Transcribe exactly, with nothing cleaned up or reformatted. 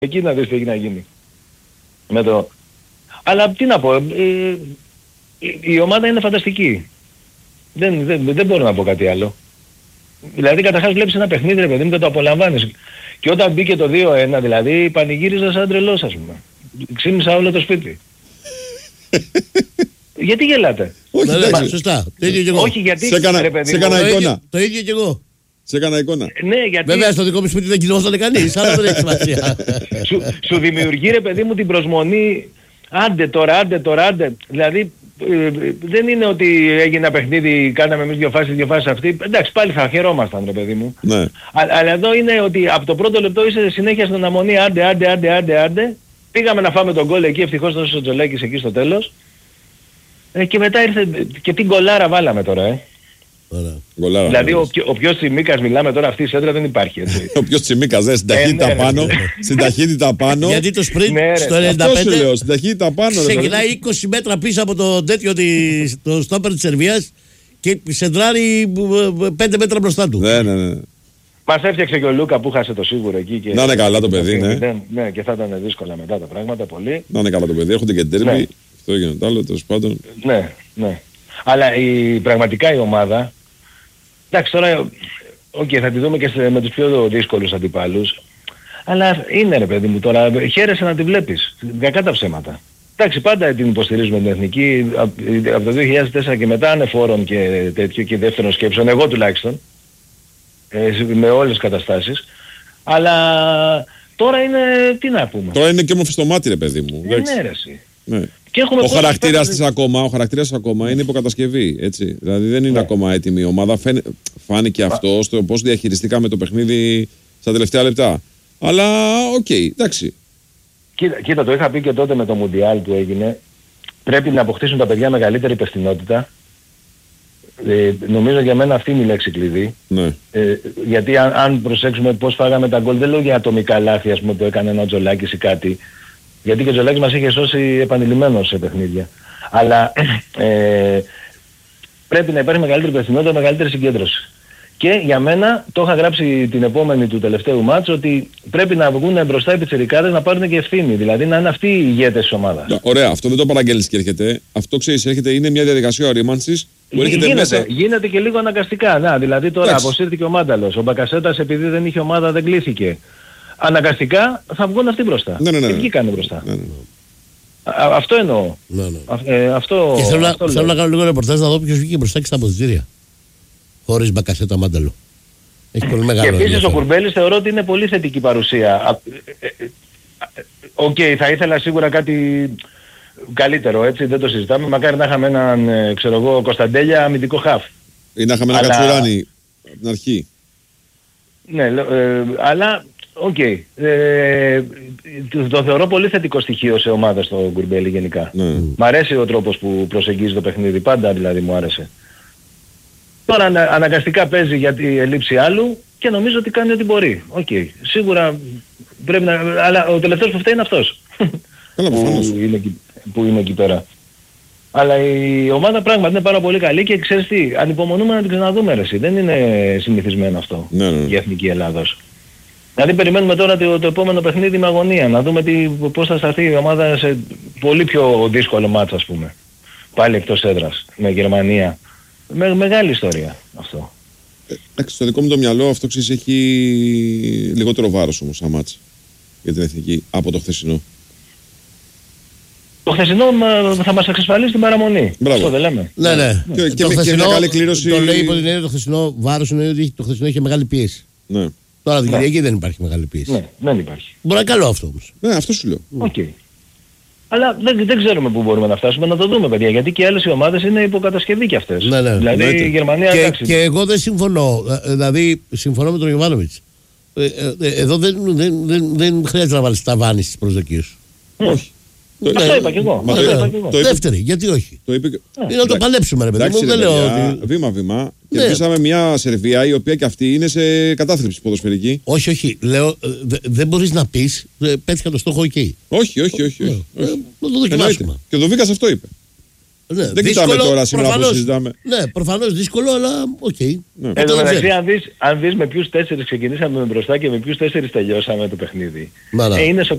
Εκεί να δεις τι έχει να γίνει. Με το... Αλλά τι να πω, ε, η, η ομάδα είναι φανταστική. Δεν, δεν, δεν μπορώ να πω κάτι άλλο. Δηλαδή καταρχάς βλέπεις ένα παιχνίδι ρε παιδί μου και το απολαμβάνεις. Και όταν μπήκε το δύο ένα δηλαδή πανηγύριζα σαν τρελός ας πούμε. Ξύμισα όλο το σπίτι. Γιατί γελάτε? Όχι, εντάξει, σωστά. Το ίδιο και εγώ. Όχι γιατί σε έκανα, ρε παιδί σε έκανα μου, εικόνα. Το ίδιο και εγώ. Σε έκανα εικόνα. Ναι, γιατί... Βέβαια στο δικό μου σπίτι δεν κοινόταν κανείς, αλλά δεν έχει σημασία. σου, σου δημιουργεί ρε παιδί μου την προσμονή, άντε τώρα, άντε τώρα, άντε. Δηλαδή ε, δεν είναι ότι έγινε ένα παιχνίδι, κάναμε εμείς δύο φάσεις, δύο φάσεις αυτή. Εντάξει, πάλι θα χαιρόμασταν ρε παιδί μου. Ναι. Α, αλλά εδώ είναι ότι από το πρώτο λεπτό είσαι συνέχεια στην αναμονή, άντε, άντε, άντε, άντε, άντε. Πήγαμε να φάμε τον γκολ εκεί, ευτυχώς τόσο ο Τζολάκης εκεί στο τέλος. Ε, και μετά ήρθε, και την γκολάρα βάλαμε τώρα, ε. Γολάρα, δηλαδή ο, ο πιο τσιμίκας μιλάμε τώρα, αυτή η σέντρα δεν υπάρχει έτσι. Ο πιο τσιμίκας, δε, στην ταχύτητα ναι, πάνω, ναι. στην ταχύτητα πάνω. Γιατί το sprint Ναι, ρε. στο Αυτό ενενήντα σου πέντε λέω, στην ταχύτητα πάνω. ρε, ξεκινάει είκοσι μέτρα πίσω από το τέτοιο της- το στόπερ της Σερβίας και σεντράρει πέντε μέτρα μπροστά του. Ναι, ναι, ναι. Μας έφτιαξε και ο Λούκα που χάσε το σίγουρο εκεί. Και... Να είναι καλά το παιδί, ναι. Ναι, ναι, και θα ήταν δύσκολα μετά τα πράγματα πολύ. Να είναι καλά το παιδί, έχονται και τέρμι. Ναι. Αυτό έγινε το άλλο, τέλος πάντων. Ναι, ναι. Αλλά η, πραγματικά η ομάδα, εντάξει τώρα, οκ, okay, θα τη δούμε και σε, με τους πιο δύσκολους αντιπάλους, αλλά είναι ρε παιδί μου τώρα, χαίρεσαι να τη βλέπεις, κακά τα ψέματα. Εντάξει, πάντα την υποστηρίζουμε την εθνική, από το δύο χιλιάδες τέσσερα και μετά ανεφόρων και τέτοιο και δεύτερων σκέψεων, εγώ τουλάχιστον, ε, με όλες τις καταστάσεις, αλλά τώρα είναι, τι να πούμε. Τώρα είναι και όμορφη στο μάτι, ρε παιδί μου. Ε, ναι, ρε, εσύ. Ναι. Και έχουμε Ο πόσους χαρακτήρας παίκτες- της ακόμα, ο χαρακτήρας ακόμα είναι υποκατασκευή, έτσι. Δηλαδή δεν είναι Ναι. ακόμα έτοιμη η ομάδα. Φαίνε, φάνηκε αυτό στο πώς διαχειριστήκαμε το παιχνίδι στα τελευταία λεπτά. Αλλά οκ, okay, εντάξει. Κοίτα, κοίτα, το είχα πει και τότε με το Μουντιάλ που έγινε. Πρέπει να αποκτήσουν τα παιδιά μεγαλύτερη υπευθυνότητα. Ε, νομίζω για μένα αυτή είναι η λέξη κλειδί. Ναι. Ε, γιατί αν, αν προσέξουμε πώς φάγαμε τα γκολ, δεν λέω για ατομικά λάθη ας πούμε, που έκανε ένα Τζολάκης ή κάτι. Γιατί και ο Τζολάκης μας είχε σώσει επανειλημμένος σε παιχνίδια. Αλλά ε, πρέπει να υπάρχει μεγαλύτερη υπευθυνότητα, μεγαλύτερη συγκέντρωση. Και για μένα το είχα γράψει την επόμενη του τελευταίου μάτς ότι πρέπει να βγουν μπροστά οι πιτσιρικάδες να πάρουν και ευθύνη. Δηλαδή να είναι αυτοί οι ηγέτες της ομάδας. Ναι, ωραία, αυτό δεν το παραγγέλνεις και έρχεται. Αυτό ξέρεις, έρχεται, είναι μια διαδικασία ορίμανσης που έρχεται Γίνεται, μέσα. γίνεται και λίγο αναγκαστικά. Να, δηλαδή τώρα Εντάξει. αποσύρθηκε ο Μάνταλος. Ο Μπακασέτας επειδή δεν είχε ομάδα δεν κλείθηκε. Αναγκαστικά θα βγουν αυτοί μπροστά. Ναι, ναι, ναι. Και βγήκανε μπροστά. Ναι, ναι. Α, αυτό εννοώ. Ναι, ναι. Α, ε, αυτό, Και θέλω, αυτό να, λέω. θέλω να κάνω λίγο ρεπορτάζ να δω ποιος βγήκε μπροστά και στα αποδυτήρια. Χωρίς Μπακασέτα Μάνταλο. Έχει πολύ Και μεγάλο επίσης ο ενδιαφέρον. Κουρμπέλης θεωρώ ότι είναι πολύ θετική παρουσία. Α, ε, ε, Οκ, okay, θα ήθελα σίγουρα κάτι καλύτερο, έτσι, δεν το συζητάμε. Μακάρι να είχαμε έναν, ε, ξέρω εγώ, Κωνσταντέλια αμυντικό χαφ. Ή να είχαμε ένα Αλλά- κατσουράνι από την αρχή. Ναι, λο- ε, αλλά, οκ. Okay, ε, το, το θεωρώ πολύ θετικό στοιχείο σε ομάδα στο Κουρμπέλη γενικά. Ναι. Μ' αρέσει ο τρόπος που προσεγγίζει το παιχνίδι, πάντα δηλαδή μου άρεσε. Τώρα ανα, αναγκαστικά παίζει για τη ελλείψη άλλου και νομίζω ότι κάνει ό,τι μπορεί. Οκ. Okay. Σίγουρα πρέπει να... Αλλά ο τελευταίος που φταίει είναι αυτός. Καλά, που, προφανώς. είναι, εκεί- που είναι εκεί πέρα. Αλλά η ομάδα πράγματι είναι πάρα πολύ καλή και ξέρεις τι, ανυπομονούμε να την ξαναδούμε ρε εσύ. Δεν είναι συνηθισμένο αυτό Ναι, ναι. η Εθνική Ελλάδος. Δηλαδή περιμένουμε τώρα το, το επόμενο παιχνίδι με αγωνία, να δούμε τι, πώς θα σταθεί η ομάδα σε πολύ πιο δύσκολο μάτς ας πούμε. Πάλι εκτός έδρας, με Γερμανία. Με, μεγάλη ιστορία αυτό. Εντάξει, στο δικό μου το μυαλό αυτό ξέρεις έχει λιγότερο βάρος όμως σαν μάτς για την εθνική από το χθεσινό. Το χθεσινό μα, θα μας εξασφαλίσει την παραμονή. Μπράβο. Αυτό δεν λέμε. Ναι, ναι. Και- και Το με- και χθεσινό, μια καλή κλήρωση- Το λέει υπό την έννοια το χθεσινό βάρος είναι ότι το χθεσινό είχε μεγάλη πίεση. Ναι. Τώρα την Ναι. Κυριακή δεν υπάρχει μεγάλη πίεση. Ναι, δεν υπάρχει. Μπορεί να είναι καλό αυτό όμως. Ναι, αυτό σου λέω. Οκ. Αλλά δεν, δεν ξέρουμε πού μπορούμε να φτάσουμε, να το δούμε παιδιά. Γιατί και οι άλλες οι ομάδες είναι υποκατασκευή κι αυτές. Ναι, ναι. Δηλαδή Εννοείται. η Γερμανία Και, εντάξει. και εγώ δεν συμφωνώ. Ε, Δηλαδή, συμφωνώ με τον Ιωβάνοβιτς. Ε, ε, ε, εδώ δεν, δεν, δεν, δεν χρειάζεται να βάλεις ταβάνι στις προσδοκίες σου. Όχι. Αυτό είπα κι εγώ. Μα Αυτό το- είπα κι εγώ. το είπε- Δεύτερη, γιατί όχι. Το είπε και... Είναι να το παλέψουμε, ρε παιδί Εντάξει, μου. Δεν ρε λέω παιδιά, ότι. βήμα-βήμα. Ναι. Κερδίσαμε μια Σερβία η οποία και αυτή είναι σε κατάθλιψη ποδοσφαιρική. Όχι, όχι. Λέω, ε, δε- δεν μπορείς να πεις, ε, πέτυχα το στόχο εκεί. Όχι, όχι, όχι. όχι. Ε, όχι. Να το δοκιμάσουμε. Εννοείται. Και ο Δοβίκας αυτό είπε. Ναι, δεν κοιτάμε τώρα σήμερα που συζητάμε. Ναι, προφανώς δύσκολο, αλλά οκ. Okay. Ναι. Εν τω μεταξύ, αν δεις, αν δεις με ποιους τέσσερις ξεκινήσαμε μπροστά και με ποιους τέσσερις τελειώσαμε το παιχνίδι. Ε, είναι